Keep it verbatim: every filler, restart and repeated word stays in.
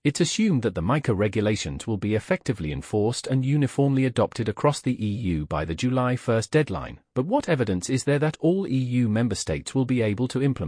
It's assumed that the MiCA regulations will be effectively enforced and uniformly adopted across the E U by the July first deadline, but what evidence is there that all E U member states will be able to implement